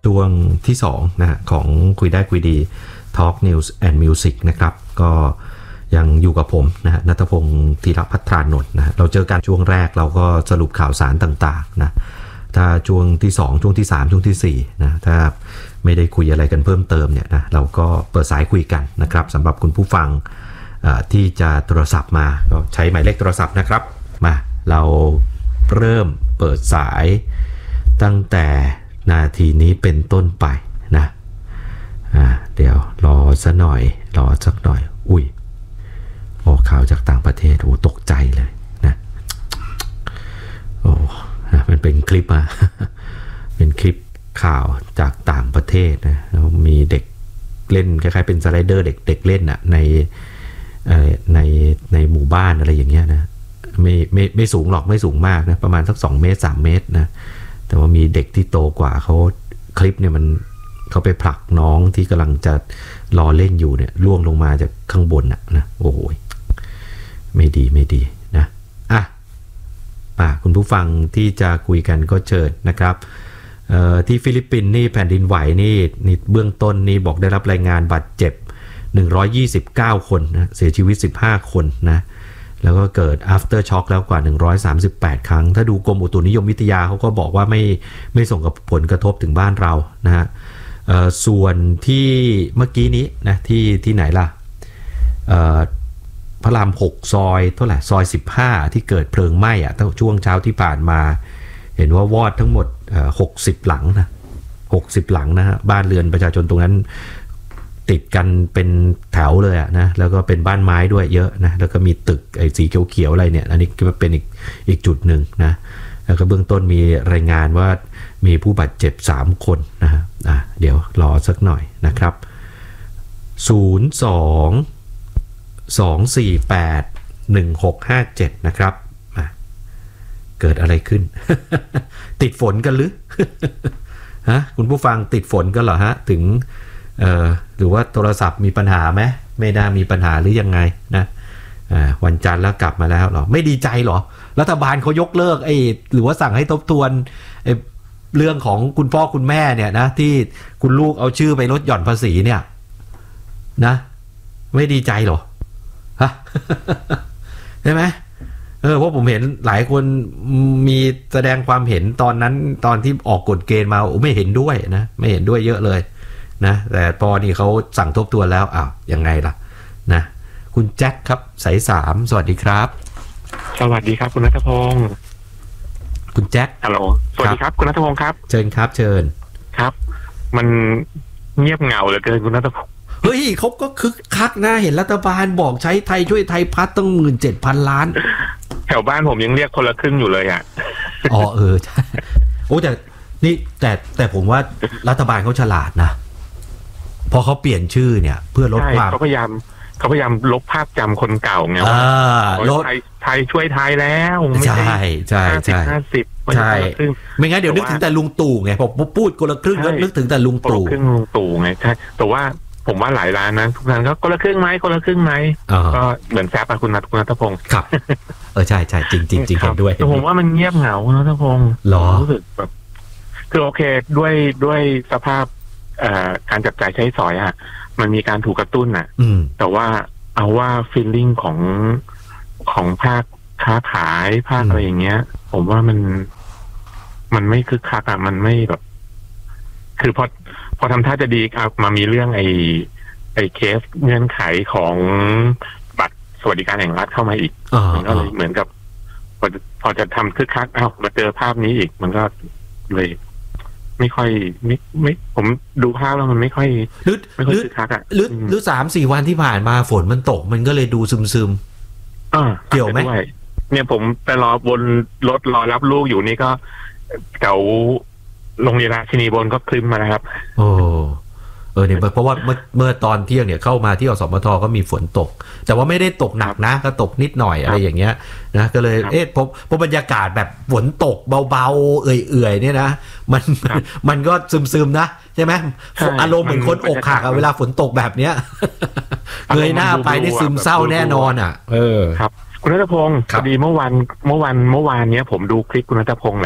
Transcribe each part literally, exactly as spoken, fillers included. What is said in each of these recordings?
ช่วงที่สองนะฮะของคุยได้คุยดี Talk News and Music นะครับก็ยังอยู่กับผมนะฮะณัฐพงศ์ธีรภัทรานนท์นะเราเจอกันช่วงแรกเราก็สรุปข่าวสารต่างๆนะถ้าช่วงที่สองช่วงที่สามช่วงที่สี่นะถ้าไม่ได้คุยอะไรกันเพิ่มเติมเนี่ยนะเราก็เปิดสายคุยกันนะครับสำหรับคุณผู้ฟังที่จะโทรศัพท์มาก็ใช้หมายเลขโทรศัพท์นะครับมาเราเริ่มเปิดสายตั้งแต่นาทีนี้เป็นต้นไปนะอ่าเดี๋ยวรอสักหน่อยรอสักหน่อยอุ้ยโอ้ข่าวจากต่างประเทศโอ้ตกใจเลยนะโอ้นะมันเป็นคลิปอะ เป็นคลิปข่าวจากต่างประเทศนะแล้วมีเด็กเล่นคล้ายๆเป็นสไลเดอร์เด็กเด็กเล่นอะในในในหมู่บ้านอะไรอย่างเงี้ยนะไม่ไม่ไม่สูงหรอกไม่สูงมากนะประมาณสักสองเมตรสามเมตรนะแต่ว่ามีเด็กที่โตกว่าเขาคลิปเนี่ยมันเขาไปผลักน้องที่กำลังจะรอเล่นอยู่เนี่ยล่วงลงมาจากข้างบนน่ะนะโอ้โหไม่ดีไม่ดีนะอ่ะอ่ะคุณผู้ฟังที่จะคุยกันก็เชิญนะครับเอ่อที่ฟิลิปปินส์นี่แผ่นดินไหวนี่นี่เบื้องต้นนี่บอกได้รับรายงานบาดเจ็บหนึ่งร้อยยี่สิบเก้าคนนะเสียชีวิตสิบห้าคนนะแล้วก็เกิด after shock แล้วกว่าหนึ่งร้อยสามสิบแปดครั้งถ้าดูกรมอุตุนิยมวิทยาเขาก็บอกว่าไม่ไม่ส่งกับผลกระทบถึงบ้านเรานะฮะส่วนที่เมื่อกี้นี้นะที่ที่ไหนล่ะพระรามหกซอยเท่าไหร่ซอยสิบห้าที่เกิดเพลิงไหม้อะช่วงเช้าที่ผ่านมาเห็นว่าวอดทั้งหมดหกสิบหลังนะหกสิบหลังนะฮะบ้านเรือนประชาชนตรงนั้นติดกันเป็นแถวเลยอะนะแล้วก็เป็นบ้านไม้ด้วยเยอะนะแล้วก็มีตึกไอ้สีเขียวๆอะไรเนี่ยอันนี้ก็เป็นอีกอีกจุดหนึ่งนะแล้วก็เบื้องต้นมีรายงานว่ามีผู้บาดเจ็บสามคนนะฮะอ่ะเดี๋ยวรอสักหน่อยนะครับศูนย์ สอง สอง สี่ แปด หนึ่ง หก ห้า เจ็ดนะครับมาเกิดอะไรขึ้น ติดฝนกันหรือ ฮะคุณผู้ฟังติดฝนกันเหรอฮะถึงเอ่อหรือว่าโทรศัพท์มีปัญหาไหมไม่ได้มีปัญหาหรือยังไงนะอ่าวันจันทร์แล้วกลับมาแล้วเหรอไม่ดีใจเหรอรัฐบาลเขายกเลิกไอ้หรือว่าสั่งให้ทบทวนไอ้เรื่องของคุณพ่อคุณแม่เนี่ยนะที่คุณลูกเอาชื่อไปลดหย่อนภาษีเนี่ยนะไม่ดีใจเหรอฮะ ใช่ไหมเออเพราะผมเห็นหลายคนมีแสดงความเห็นตอนนั้นตอนที่ออกกฎเกณฑ์มาโอ้ไม่เห็นด้วยนะไม่เห็นด้วยเยอะเลยนะแต่พอนี่เขาสั่งทบทวนแล้วอ้าวยังไงล่ะนะคุณแจ็คครับสายสามสวัสดีครับสวัสดีครับคุณณัฐพงศ์คุณแจ็คฮัลโหลสวัสดีครับคุณณัฐพงศ์ครับเชิญครับเชิญครับมันเงียบเหงาเหลือเกินคุณณัฐพงศ์เฮ้ยเขาก็คึกคักนะเห็นรัฐบาลบอกใช้ไทยช่วยไทยพัฒน์ตั้งหมื่นเจ็ดพันล้านแถวบ้านผมยังเรียกคนละครึ่งอยู่เลยอ่ะอ๋อเออใช่โอ้แต่นี่แต่แต่ผมว่ารัฐบาลเขาฉลาดนะพอเขาเปลี่ยนชื่อเนี่ยเพื่อลดความเขาพยายามเขาพยายามลบภาพจำคนเก่าไงว่าไทยไทยช่วยไทยแล้วใช่ใช่ใช่ห้าสิบใช่ไม่งั้นเดี๋ยวนึกถึงแต่ลุงตู่ไงพอพูดคนละครึ่งแล้วนึกถึงแต่ลุงตู่คนละครึ่งลุงตู่ไงใช่แต่ว่าผมว่าหลายร้านนะทุกร้านก็คนละครึ่งไหมคนละครึ่งไหมก็เหมือนแซปคุณนัทคุณนัทพงศ์ครับเออใช่ใช่จริงจริงจริงเห็นด้วยแต่ผมว่ามันเงียบเหงาคุณนัทพงศ์รู้สึกแบบคือโอเคด้วยด้วยสภาพการจับจ่ายใช้สอยอ่ะมันมีการถูกกระตุ้นอ่ะแต่ว่าเอาว่าฟีลลิ่งของของภาคค้าขายภาคอะไรอย่างเงี้ยผมว่ามันมันไม่คึกคักอ่ะมันไม่แบบคือพอพอทำท่าจะดีครับมามีเรื่องไอ้ไอ้เคสเงื่อนไขของบัตรสวัสดิการแห่งรัฐเข้ามาอีกมันก็เลยเหมือนกับพอพอจะทำคึกคักอ้าวมาเจอภาพนี้อีกมันก็เลยไม่ค่อยไม่ไม่ผมดูภาพแล้วมันไม่ค่อยไม่ค่อยคึกคักอ่ะหรือหรือสามสี่วันที่ผ่านมาฝนมันตกมันก็เลยดูซึมซึมเกี่ยวไหมเนี่ยผมไปรอบนรถรอรับลูกอยู่นี่ก็แถวโรงเรียนราชินีบนก็คลึ้มมาแล้วครับโอ้เออเนี่ยเพราะว่าเมื่อเมื่อตอนเที่ยงเนี่ยเข้ามาที่อสมทก็มีฝนตกแต่ว่าไม่ได้ตกหนักนะก็ตกนิดหน่อยอะไรอย่างเงี้ยนะก็เลยเอ๊ะพบพบบรรยากาศแบบฝนตกเบาๆเอื่อยๆเนี่ยนะมันมันก็ซึมๆนะใช่ไหมอารมณ์เหมือนคนอกหักเวลาฝนตกแบบเนี้ยเงยหน้าไปนี่ซึมเศร้าแน่นอนอ่ะเออครับคุณณัฐพงศ์พอดีเมื่อวันเมื่อวันเมื่อวานเนี้ยผมดูคลิปคุณณัฐพงศ์แหละ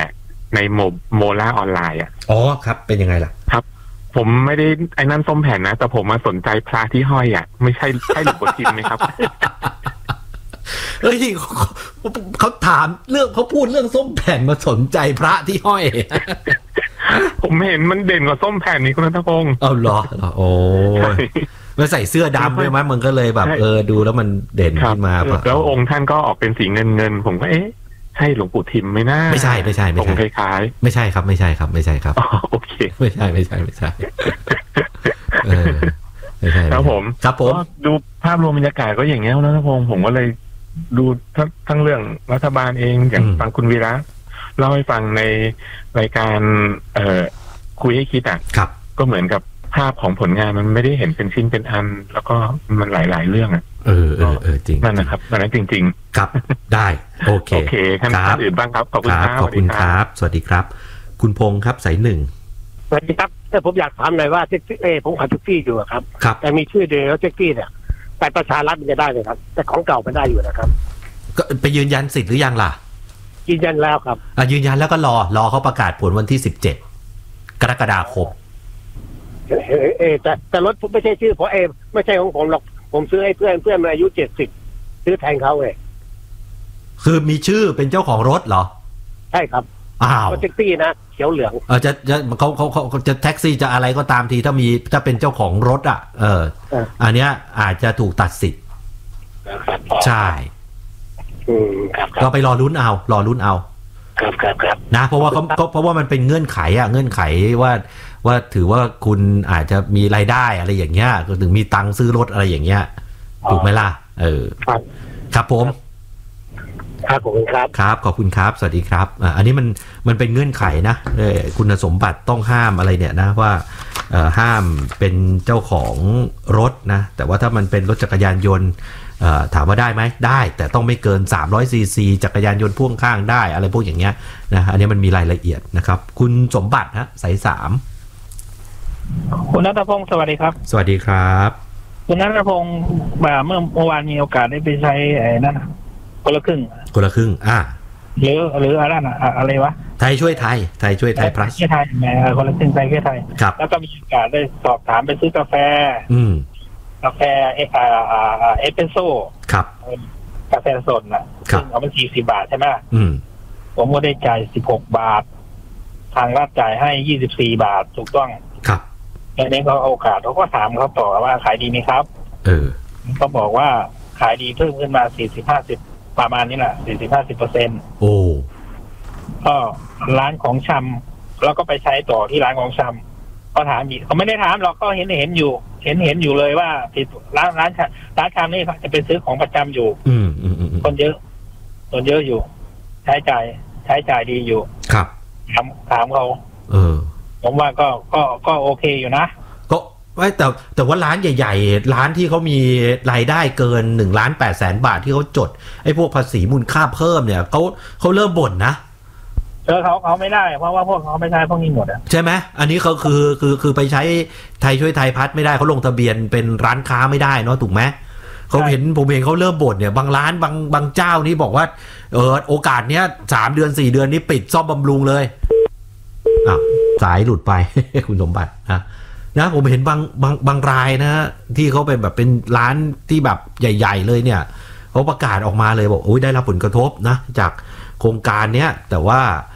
ในโมโมล่าออนไลน์อ่ะอ๋อครับเป็นยังไงล่ะครับผมไม่ได้ไอ้นั่นส้มแผ่นนะแต่ผมมาสนใจพระที่ห้อยอ่ะไม่ใช่ใช่หลวงปู่ทิมไหมครับเฮ้ยเขาถามเรื่องเขาพูดเรื่องส้มแผ่นมาสนใจพระที่ห้อยผมเห็นมันเด่นกว่าส้มแผ่นนี่คุณนัทพงศ์เอาเหรอโอ้มาใส่เสื้อดำด้วยมั้ยมันก็เลยแบบเออดูแล้วมันเด่นขึ้นมาแล้วองค์ท่านก็ออกเป็นสีเงินเงินผมก็เอ๊ะใช่หลวงปู่ทิมไหมนะไม่ใช่ไม่ใช่ไม่ใช่คล้ายๆไม่ใช่ครับไม่ใช่ครับไม่ใช่ครับโอเคไม่ใช่ไม่ใช่ไม่ใช่เออไม่ใช่ครับผมครับผมดูภาพรวมบรรยากาศก็อย่างเงี้ยนะนัทพงศ์ผมก็เลยดูทั้งทั้งเรื่องรัฐบาลเองอย่างฟังคุณวีระเล่าให้ฟังในรายการเอ่อคุยให้คิดอ่ะครับก็เหมือนกับภาพของผลงานมันไม่ได้เห็นเป็นชิ้นเป็นอันแล้วก็มันหลายๆเรื่องอ่ะเออเออเออจริงนั่นนะครับนั่นจริงๆครับได้โอเคโอเคท่านอื่นบ้างครับขอบคุณครับขอบคุณครับสวัสดีครับคุณพงษ์ครับสายหนึ่งสวัสดีครับแต่ผมอยากถามหน่อยว่าแท็กซี่เอผมขับแท็กซี่อยู่ครับแต่มีชื่อเดียวแท็กซี่เนี่ยไปประชารัฐมันจะได้เลยครับแต่ของเก่าไม่ได้อยู่นะครับก็ไปยืนยันสิทธิ์หรือยังล่ะยืนยันแล้วครับอ่ะยืนยันแล้วก็รอรอเขาประกาศผลวันที่สิบเจ็ดกรกฎาคมเออเออแต่แต่รถผมไม่ใช่ชื่อเพราะเอไม่ใช่ของผมหรอกผมซื้อให้เพื่อนเพื่อนมันอายุเจ็ดสิบซื้อแทนเขาเองคือมีชื่อเป็นเจ้าของรถเหรอใช่ครับอ้าวแท็กซี่นะเขียวเหลืองเออจะจะเขาเขาเขาจะแท็กซี่จะอะไรก็ตามทีถ้ามีถ้าเป็นเจ้าของรถอ่ะเอออันเนี้ยอาจจะถูกตัดสิทธิ์ใช่ก็ไปรอลุ้นเอารอลุ้นเอาครับครับครับนะเพราะว่าเขาเพราะว่ามันเป็นเงื่อนไขอ่ะเงื่อนไขว่าว่าถือว่าคุณอาจจะมีรายได้อะไรอย่างเงี้ยถึงมีตังค์ซื้อรถอะไรอย่างเงี้ยถูกไหมล่ะเออครับผมครับขอบคุณครับครับขอบคุณครับสวัสดีครับอ่าอันนี้มันมันเป็นเงื่อนไขนะเออคุณสมบัติต้องห้ามอะไรเนี่ยนะว่าเอ่อห้ามเป็นเจ้าของรถนะแต่ว่าถ้ามันเป็นรถจักรยานยนต์เอ่อถามว่าได้ไหมได้แต่ต้องไม่เกินสามร้อยซีซีจักรยานยนต์พ่วงข้างได้อะไรพวกอย่างเงี้ยนะอันนี้มันมีรายละเอียดนะครับคุณสมบัติฮะสายสามคุณณัฐพงศ์สวัสดีครับสวัสดีครับคุณณัฐพงศ์แบบเมื่อเมื่อวานมีโอกาสได้ไปใช้ไอ้นั่นคนละครึ่งคนละครึ่งอ่าหรือหรืออะไรนะอะไรวะไทยช่วยไทยไทยช่วยไทยพลัสช่วยไทยแหมคนละครึ่งไทยช่วยไทยครับแล้วก็มีโอกาสได้สอบถามไปซื้อกาแฟอืมกาแฟเออ่าอ่าเอสเปรสโซ่ครับกาแฟสดน่ะซึ่งเอาเป็นสี่สิบบาทใช่ไหมอืมผมก็ได้จ่ายสิบหกบาททางรัฐจ่ายให้ยี่สิบสี่บาทถูกต้องครับแล้วนี้เขาโอกาสเขาก็ถามเขาต่อว่าขายดีไหมครับเออเขาบอกว่าขายดีเพิ่มขึ้นมาสี่สิบห้าสิบประมาณนี้แหละสี่สิบห้าสิบเปอร์เซ็นต์โอ้ก็ร้านของชำแล้วก็ไปใช้ต่อที่ร้านของชำเขาถามอีกเขาไม่ได้ถามหรอกก็เห็นเห็นอยู่เห็นเห็นอยู่เลยว่าร้านร้านร้านชำนี่จะเป็นซื้อของประจำอยู่อืมอืมอืมคนเยอะคนเยอะอยู่ใช้จ่ายใช้จ่ายดีอยู่ครับถามถามเขาเออผมว่าก็ก็ก็โอเคอยู่นะก็ไม่แต่แต่ว่าร้านใหญ่ๆร้านที่เขามีรายได้เกินหนึ่งล้านแปดแสนบาทที่เขาจดไอ้พวกภาษีมูลค่าเพิ่มเนี่ยเขาเขาเริ่มบ่นนะเออเขาเขาไม่ได้เพราะว่าพวกเขาไม่ใช่พวกนี้หมดอ่ะใช่ไหมอันนี้เขาคือคือคือไปใช้ไทยช่วยไทยพัฒน์ไม่ได้เขาลงทะเบียนเป็นร้านค้าไม่ได้เนาะถูกไหมเขาเห็นผมเห็นเขาเริ่มบ่นเนี่ยบางร้านบางบางเจ้านี่บอกว่าเออโอกาสเนี้ยสามเดือนสี่เดือนนี้ปิดซ่อมบำรุงเลยอ่ะสายหลุดไป คุณสมบัตินะนะผมเห็นบางบางบางรายนะที่เขาเป็นแบบเป็นร้านที่แบบใหญ่ๆเลยเนี่ยเขาประกาศออกมาเลยบอกโอ้ยได้รับผลกระทบนะจากโครงการเนี้ยแต่ว่า